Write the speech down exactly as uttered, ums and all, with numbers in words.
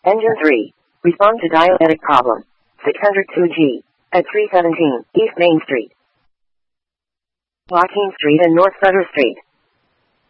Engine three. Respond to diabetic problem. six hundred two G. At three seventeen East Main Street, Joaquin Street and North Sutter Street.